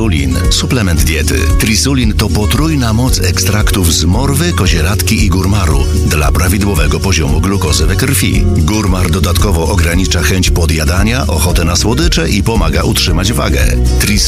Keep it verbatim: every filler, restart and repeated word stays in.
Trisulin, suplement diety. Trisulin to potrójna moc ekstraktów z morwy, kozieradki i górmaru dla prawidłowego poziomu glukozy we krwi. Górmar dodatkowo ogranicza chęć podjadania, ochotę na słodycze i pomaga utrzymać wagę. Trisulin